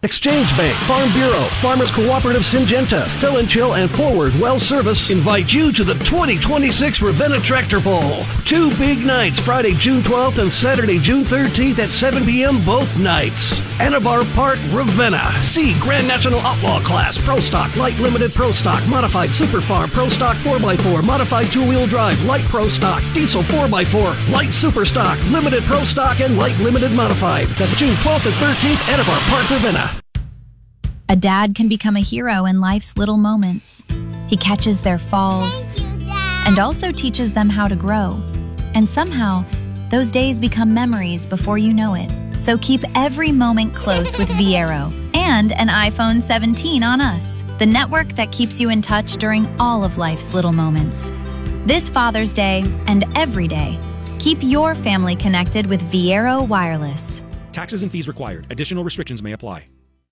Exchange Bank, Farm Bureau, Farmers Cooperative Syngenta, Fill and Chill, and Forward Well Service invite you to the 2026 Ravenna Tractor Pull. 2 big nights, Friday, June 12th and Saturday, June 13th at 7 p.m. both nights. Anabar Park, Ravenna. See Grand National Outlaw Class, Pro Stock, Light Limited Pro Stock, Modified Super Farm, Pro Stock 4x4, Modified 2-Wheel Drive, Light Pro Stock, Diesel 4x4, Light Super Stock, Limited Pro Stock, and Light Limited Modified. That's June 12th and 13th, Anabar Park, Ravenna. A dad can become a hero in life's little moments. He catches their falls and also teaches them how to grow. And somehow, those days become memories before you know it. So keep every moment close with Viero and an iPhone 17 on us, the network that keeps you in touch during all of life's little moments. This Father's Day and every day, keep your family connected with Viero Wireless. Taxes and fees required. Additional restrictions may apply.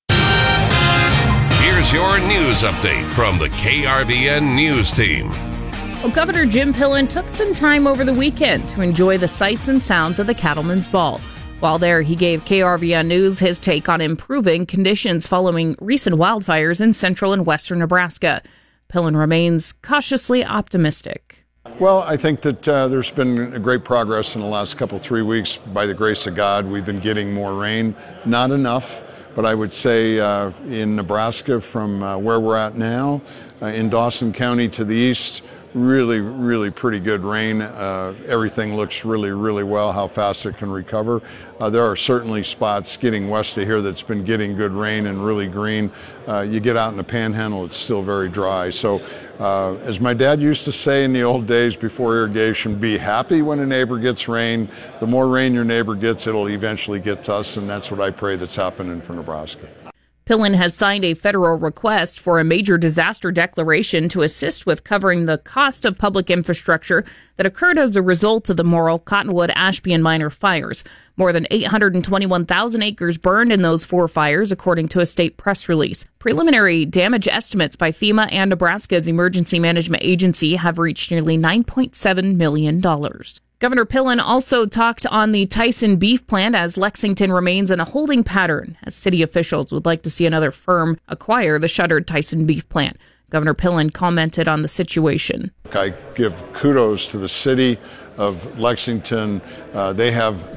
Here's your news update from the KRVN News Team. Well, Governor Jim Pillen took some time over the weekend to enjoy the sights and sounds of the Cattlemen's Ball. While there, he gave KRVN News his take on improving conditions following recent wildfires in central and western Nebraska. Pillen remains cautiously optimistic. Well, I think that there's been great progress in the last 3 weeks. By the grace of God, we've been getting more rain. Not enough. But I would say in Nebraska, from where we're at now, in Dawson County to the east, really pretty good rain. Everything looks really well, how fast it can recover. There are certainly spots getting west of here that's been getting good rain and really green. You get out in the Panhandle, it's still very dry. So as my dad used to say in the old days before irrigation, be happy when a neighbor gets rain. The more rain your neighbor gets, it'll eventually get to us, and that's what I pray that's happening for Nebraska. Pillen has signed a federal request for a major disaster declaration to assist with covering the cost of public infrastructure that occurred as a result of the Morrill, Cottonwood, Ashby, and Minor fires. More than 821,000 acres burned in those 4 fires, according to a state press release. Preliminary damage estimates by FEMA and Nebraska's Emergency Management Agency have reached nearly $9.7 million. Governor Pillen also talked on the Tyson beef plant as Lexington remains in a holding pattern, as city officials would like to see another firm acquire the shuttered Tyson beef plant. Governor Pillen commented on the situation. I give kudos to the city of Lexington. They have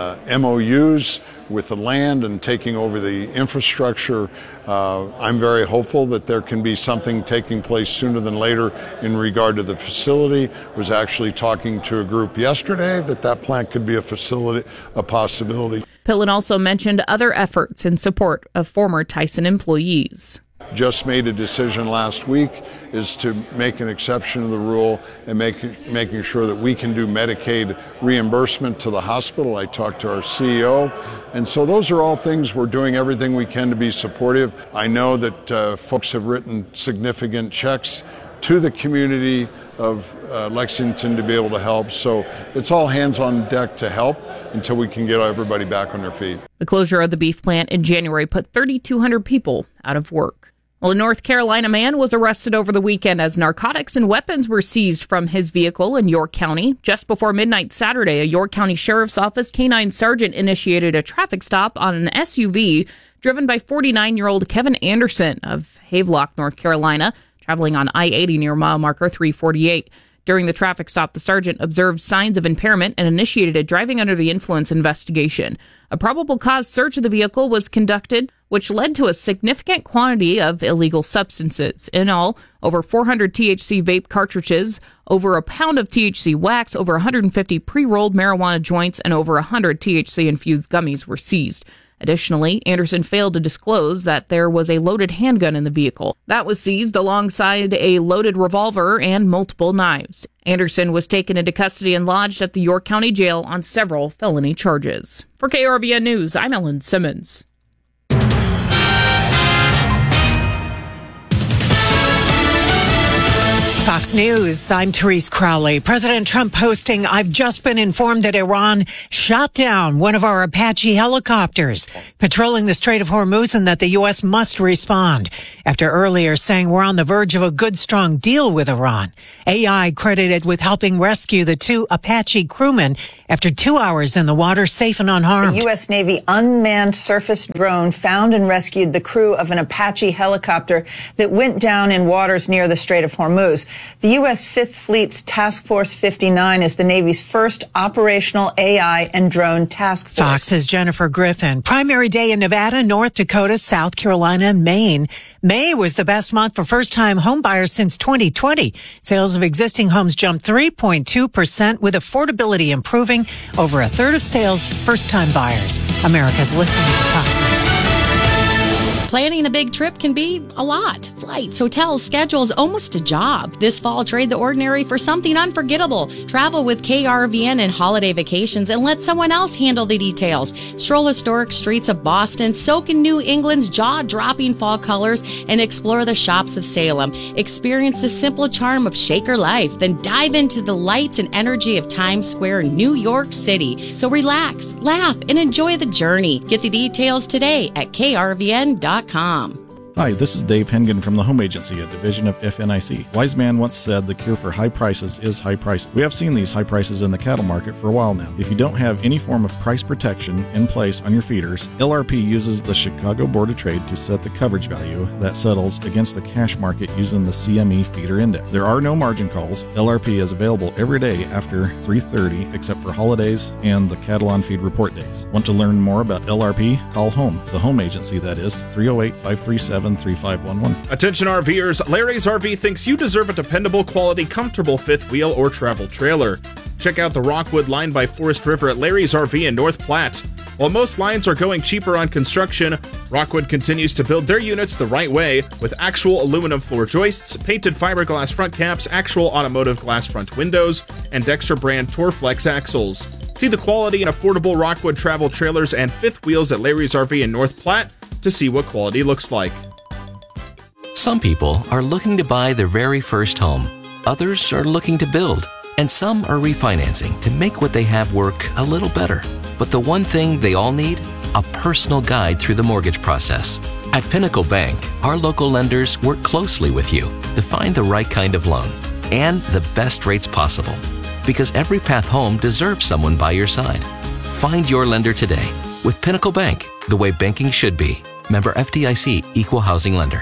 MOUs with the land and taking over the infrastructure. I'm very hopeful that there can be something taking place sooner than later in regard to the facility. Was actually talking to a group yesterday that plant could be a possibility. Pillen also mentioned other efforts in support of former Tyson employees. Just made a decision last week is to make an exception to the rule and making sure that we can do Medicaid reimbursement to the hospital. I talked to our CEO. And so those are all things we're doing everything we can to be supportive. I know that folks have written significant checks to the community of Lexington to be able to help. So it's all hands on deck to help until we can get everybody back on their feet. The closure of the beef plant in January put 3,200 people out of work. Well, a North Carolina man was arrested over the weekend as narcotics and weapons were seized from his vehicle in York County. Just before midnight Saturday, a York County Sheriff's Office canine sergeant initiated a traffic stop on an SUV driven by 49-year-old Kevin Anderson of Havelock, North Carolina, traveling on I-80 near mile marker 348. During the traffic stop, the sergeant observed signs of impairment and initiated a driving under the influence investigation. A probable cause search of the vehicle was conducted, which led to a significant quantity of illegal substances. In all, over 400 THC vape cartridges, over a pound of THC wax, over 150 pre-rolled marijuana joints, and over 100 THC-infused gummies were seized. Additionally, Anderson failed to disclose that there was a loaded handgun in the vehicle. That was seized alongside a loaded revolver and multiple knives. Anderson was taken into custody and lodged at the York County Jail on several felony charges. For KRVN News, I'm Ellen Simmons. Fox News, I'm Therese Crowley. President Trump posting, I've just been informed that Iran shot down one of our Apache helicopters patrolling the Strait of Hormuz and that the U.S. must respond. After earlier saying we're on the verge of a good, strong deal with Iran. AI credited with helping rescue the 2 Apache crewmen after 2 hours in the water, safe and unharmed. The U.S. Navy unmanned surface drone found and rescued the crew of an Apache helicopter that went down in waters near the Strait of Hormuz. The U.S. Fifth Fleet's Task Force 59 is the Navy's first operational AI and drone task force. Fox's Jennifer Griffin. Primary day in Nevada, North Dakota, South Carolina, and Maine. May was the best month for first-time home buyers since 2020. Sales of existing homes jumped 3.2%, with affordability improving. Over a third of sales first-time buyers. America's listening to Fox News. Planning a big trip can be a lot. Flights, hotels, schedules, almost a job. This fall, trade the ordinary for something unforgettable. Travel with KRVN and holiday vacations and let someone else handle the details. Stroll historic streets of Boston, soak in New England's jaw-dropping fall colors, and explore the shops of Salem. Experience the simple charm of Shaker life, then dive into the lights and energy of Times Square, New York City. So relax, laugh, and enjoy the journey. Get the details today at krvn.com. Hi, this is Dave Hengen from the Home Agency, a division of FNIC. Wise man once said the cure for high prices is high prices. We have seen these high prices in the cattle market for a while now. If you don't have any form of price protection in place on your feeders, LRP uses the Chicago Board of Trade to set the coverage value that settles against the cash market using the CME feeder index. There are no margin calls. LRP is available every day after 3:30 except for holidays and the cattle on feed report days. Want to learn more about LRP? Call HOME, the Home Agency, that is 308-537-3511. Attention RVers, Larry's RV thinks you deserve a dependable, quality, comfortable fifth wheel or travel trailer. Check out the Rockwood line by Forest River at Larry's RV in North Platte. While most lines are going cheaper on construction, Rockwood continues to build their units the right way with actual aluminum floor joists, painted fiberglass front caps, actual automotive glass front windows, and Dexter brand Torflex axles. See the quality and affordable Rockwood travel trailers and fifth wheels at Larry's RV in North Platte to see what quality looks like. Some people are looking to buy their very first home. Others are looking to build. And some are refinancing to make what they have work a little better. But the one thing they all need? A personal guide through the mortgage process. At Pinnacle Bank, our local lenders work closely with you to find the right kind of loan and the best rates possible. Because every path home deserves someone by your side. Find your lender today with Pinnacle Bank, the way banking should be. Member FDIC, Equal Housing Lender.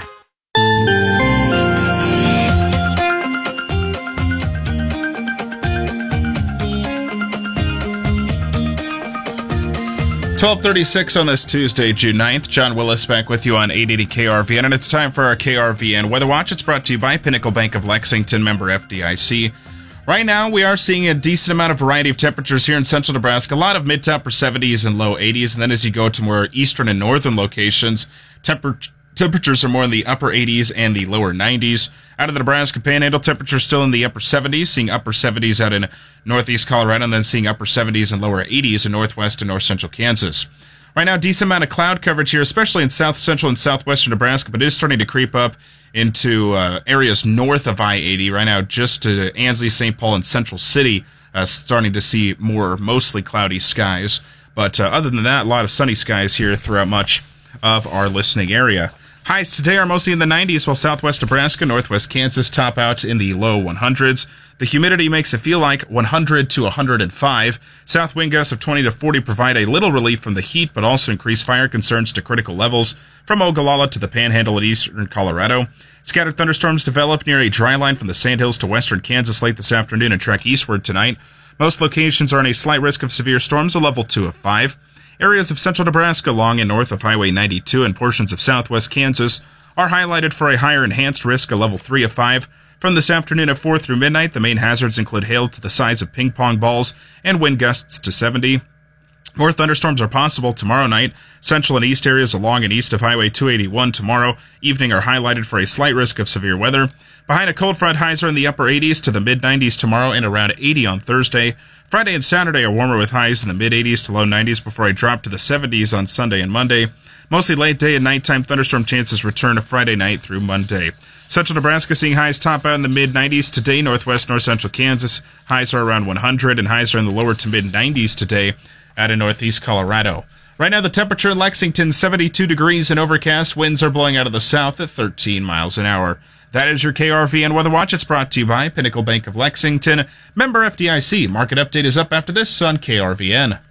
12:36 on this Tuesday, June 9th. John Willis back with you on 880 KRVN, and it's time for our KRVN Weather Watch. It's brought to you by Pinnacle Bank of Lexington, member FDIC. Right now, we are seeing a decent amount of variety of temperatures here in central Nebraska. A lot of mid to upper 70s and low 80s, and then as you go to more eastern and northern locations, temperatures are more in the upper 80s and the lower 90s. Out of the Nebraska Panhandle, temperatures still in the upper 70s, seeing upper 70s out in northeast Colorado, and then seeing upper 70s and lower 80s in northwest and north central Kansas. Right now, decent amount of cloud coverage here, especially in south central and southwestern Nebraska, but it is starting to creep up into areas north of I-80. Right now, just to Ansley, St. Paul, and Central City, starting to see more mostly cloudy skies. But other than that, a lot of sunny skies here throughout much of our listening area. Highs today are mostly in the 90s, while southwest Nebraska, northwest Kansas top out in the low 100s. The humidity makes it feel like 100 to 105. South wind gusts of 20 to 40 provide a little relief from the heat, but also increase fire concerns to critical levels from Ogallala to the Panhandle at eastern Colorado. Scattered thunderstorms develop near a dry line from the Sandhills to western Kansas late this afternoon and trek eastward tonight. Most locations are in a slight risk of severe storms, a level 2 of 5. Areas of central Nebraska along and north of Highway 92 and portions of southwest Kansas are highlighted for a higher enhanced risk, a level 3 of 5. From this afternoon at 4 through midnight, the main hazards include hail to the size of ping pong balls and wind gusts to 70. More thunderstorms are possible tomorrow night. Central and east areas along and east of Highway 281 tomorrow evening are highlighted for a slight risk of severe weather. Behind a cold front, highs are in the upper 80s to the mid-90s tomorrow and around 80 on Thursday. Friday and Saturday are warmer with highs in the mid-80s to low 90s before a drop to the 70s on Sunday and Monday. Mostly late day and nighttime thunderstorm chances return Friday night through Monday. Central Nebraska seeing highs top out in the mid-90s today. Northwest, north central Kansas, highs are around 100 and highs are in the lower to mid-90s today. Out in northeast Colorado. Right now, the temperature in Lexington, 72 degrees and overcast. Winds are blowing out of the south at 13 miles an hour. That is your KRVN Weather Watch. It's brought to you by Pinnacle Bank of Lexington. Member FDIC. Market update is up after this on KRVN.